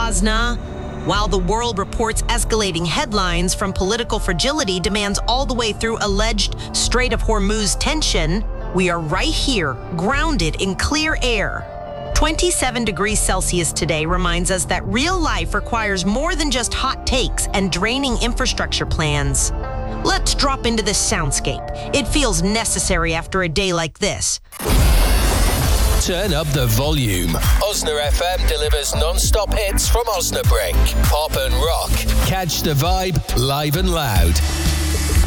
Osna. While the world reports escalating headlines from political fragility demands all the way through alleged Strait of Hormuz tension, we are right here, grounded in clear air. 27 degrees Celsius today reminds us that real life requires more than just hot takes and draining infrastructure plans. Let's drop into this soundscape. It feels necessary after a day like this. Turn up the volume. Osna FM delivers non-stop hits from Osnabrück. Pop and rock. Catch the vibe live and loud.